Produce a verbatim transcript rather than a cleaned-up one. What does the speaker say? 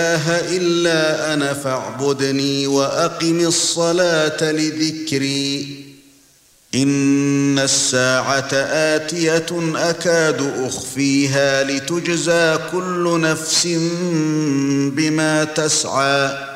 إله إلا أنا فاعبدني وأقم الصلاة لذكري إن الساعة آتية أكاد أخفيها لتجزى كل نفس بما تسعى